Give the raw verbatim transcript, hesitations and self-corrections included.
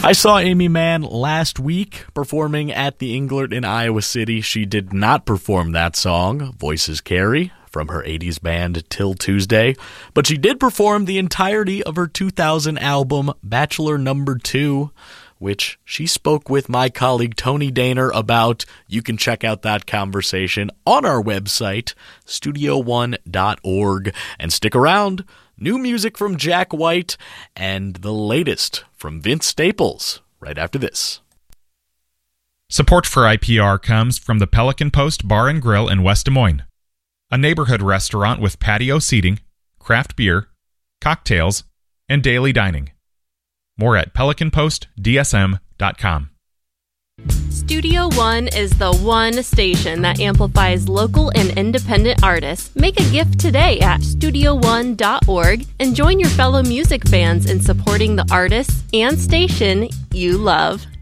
I saw Amy Mann last week performing at the Englert in Iowa City. She did not perform that song, Voices Carry, from her eighties band Till Tuesday, but she did perform the entirety of her two thousand album, Bachelor Number Two, which she spoke with my colleague Tony Daner about. You can check out that conversation on our website, studio one dot org, and stick around. New music from Jack White and the latest from Vince Staples right after this. Support for I P R comes from the Pelican Post Bar and Grill in West Des Moines, a neighborhood restaurant with patio seating, craft beer, cocktails, and daily dining. More at pelican post d s m dot com. Studio One is the one station that amplifies local and independent artists. Make a gift today at studio one dot org and join your fellow music fans in supporting the artists and station you love.